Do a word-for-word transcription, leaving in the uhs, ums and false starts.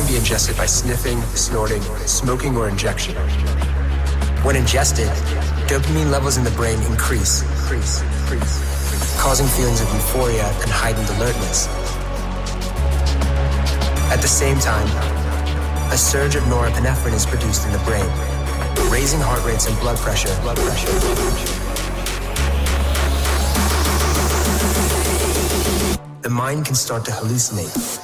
can be ingested by sniffing, snorting, smoking, or injection. When ingested, dopamine levels in the brain increase, increase, increase, causing feelings of euphoria and heightened alertness. At the same time, a surge of norepinephrine is produced in the brain, raising heart rates and blood pressure, blood pressure, blood pressure. The mind can start to hallucinate,